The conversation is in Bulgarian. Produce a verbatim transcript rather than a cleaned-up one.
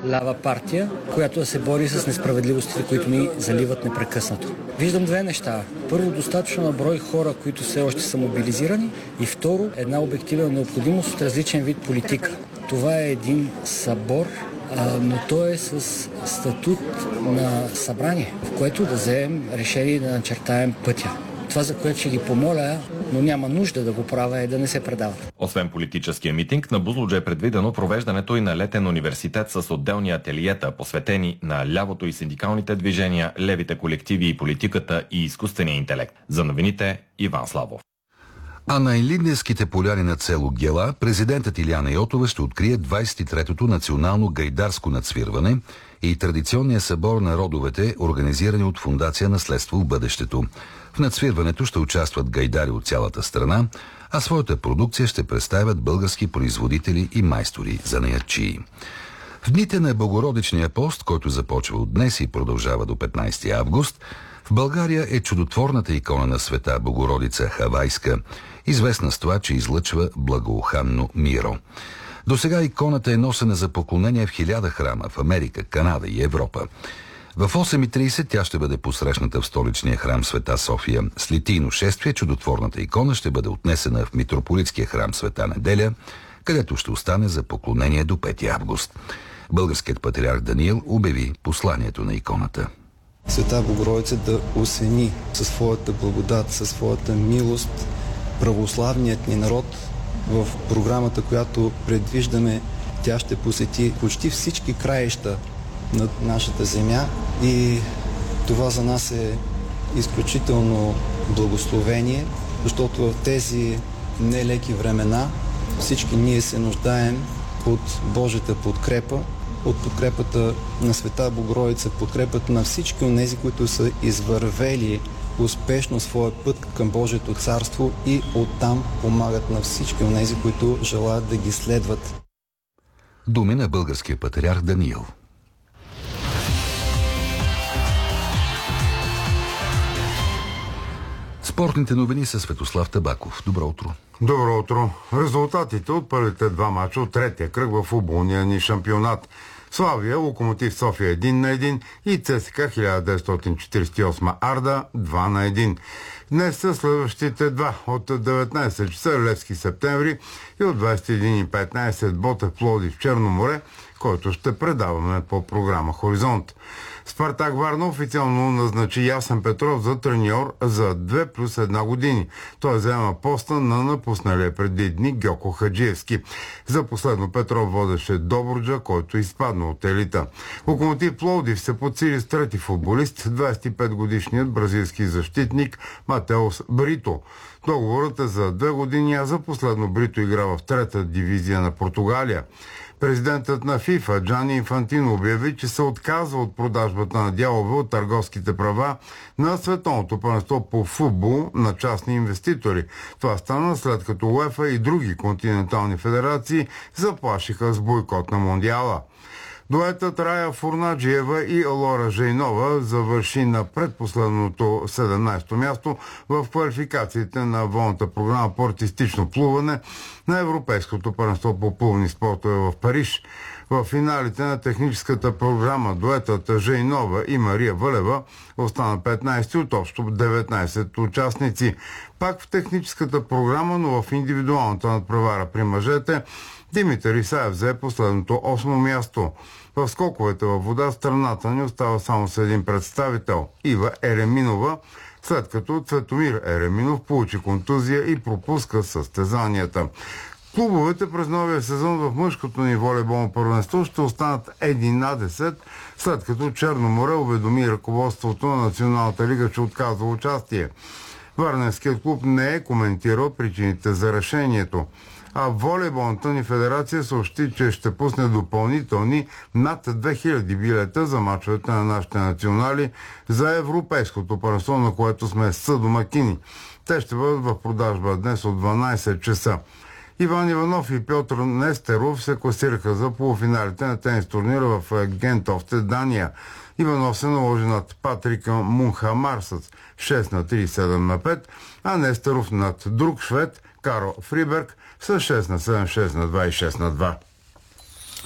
лява партия, която да се бори с несправедливостите, които ни заливат непрекъснато. Виждам две неща. Първо, достатъчно на брой хора, които все още са мобилизирани, и второ, една обективна необходимост от различен вид политика. Това е един събор, но той е с статут на събрание, в което да вземем решение и да начертаем пътя. Това, за което ще ги помоля, но няма нужда да го правя, е да не се предават. Освен политическия митинг, на Бузлуджа е предвидено провеждането и на летен университет с отделни ателиета, посветени на лявото и синдикалните движения, левите колективи и политиката и изкуствения интелект. За новините Иван Славов. А на Илинденските поляни на село Гела президентът Илияна Йотова ще открие двадесет и третото национално гайдарско надсвирване и традиционния събор на родовете, организирани от Фондация Наследство в бъдещето. В надсвирването ще участват гайдари от цялата страна, а своята продукция ще представят български производители и майстори занаятчии. В дните на Богородичния пост, който започва от днес и продължава до петнадесети август, в България е чудотворната икона на света Богородица Хавайска, известна с това, че излъчва благоуханно миро. До сега иконата е носена за поклонение в хиляда храма в Америка, Канада и Европа. В осем и тридесет тя ще бъде посрещната в столичния храм Света София. С литийно шествие чудотворната икона ще бъде отнесена в митрополитския храм Света Неделя, където ще остане за поклонение до пети август. Българският патриарх Даниил обяви посланието на иконата. Света Богородица да осени със своята благодат, със своята милост православният ни народ. В програмата, която предвиждаме, тя ще посети почти всички краища над нашата земя и това за нас е изключително благословение, защото в тези нелеки времена всички ние се нуждаем от Божията подкрепа, от подкрепата на Света Богородица, подкрепата на всички онези, които са извървели успешно своя път към Божието царство и оттам помагат на всички онези, които желаят да ги следват. Думи на българския патриарх Даниил. Спортните новини са Светослав Табаков. Добро утро. Добро утро. Резултатите от първите два мача от третия кръг в футболния ни шампионат. Славия, Локомотив София един на един и ЦСКА хиляда деветстотин четиридесет и осма Арда два на един. Днес са следващите два от деветнадесет часа Левски Септември и от двадесет и един и петнадесет Ботев Пловдив Черно море, който ще предаваме по програма Хоризонт. Спартак Варна официално назначи Ясен Петров за треньор за две плюс една години. Той заема поста на напусналия преди дни Гьоко Хаджиевски. За последно Петров водеше Добруджа, който изпадна от елита. Локомотив Пловдив се подсили с трети футболист, двадесет и пет годишният бразилски защитник Матеос Брито. Договорът е за две години, а за последно Брито игра в трета дивизия на Португалия. Президентът на ФИФА Джани Инфантино обяви, че се отказва от продажбата на дялове от търговските права на Световното първенство по футбол на частни инвеститори. Това стана след като УЕФА и други континентални федерации заплашиха с бойкот на Мондиала. Дуетът Рая Фурнаджиева и Лора Жейнова завърши на предпоследното седемнадесето място в квалификациите на волната програма по артистично плуване на Европейското първенство по плувни спортове в Париж. В финалите на техническата програма дуетът Жейнова и Мария Вълева остана петнадесети от общо деветнадесет участници. Пак в техническата програма, но в индивидуалната надпревара при мъжете, Димитър Исаев взе последното осмо място. В скоковете във вода страната ни остава само с един представител – Ива Ереминова, след като Цветомир Ереминов получи контузия и пропуска състезанията. Клубовете през новия сезон в мъжкото ни волейболно първенство ще останат единадесет, след като Черно море уведоми ръководството на Националната лига, че отказва участие. Варненският клуб не е коментирал причините за решението. А волейболната ни федерация съобщи, че ще пусне допълнителни над две хиляди билета за мачовете на нашите национали за европейското първенство, на което сме съдомакини. Те ще бъдат в продажба днес от дванадесет часа. Иван Иванов и Пьотър Нестеров се класираха за полуфиналите на тенис турнира в Гентофте, Дания. Иванов се наложи над Патрика Мунхамар с шест на три, седем на пет, а Нестеров над друг швед Карл Фриберг с шест на седем, шест на два и шест на два.